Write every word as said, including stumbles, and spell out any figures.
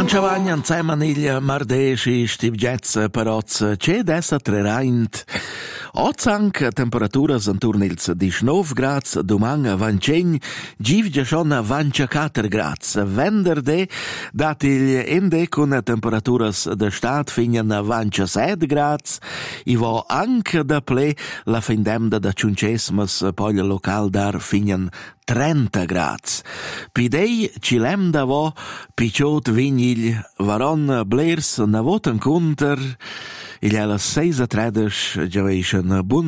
Giovanni insieme il mardesci stivgezza paroz c'è dessa treraint. Ozank temperaturas intorno ils diciannove gradi, domani vancegn, givgia schon ventiquattro gradi. Venerdì dat il ende con temperaturas de stat finian ventisette gradi, i vo anche da ple la findemda da ciuncesmas poi local dar finian trenta gradi. Pidei cilem da vo picciot vignil varon blers na voten conter il è la seis a tredici già buon